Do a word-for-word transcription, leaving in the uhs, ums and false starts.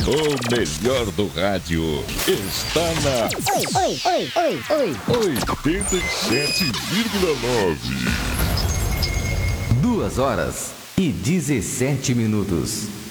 O melhor do rádio está na Oi, oi, oi, oi, oi. oitenta e sete vírgula nove. Duas horas e dezessete minutos.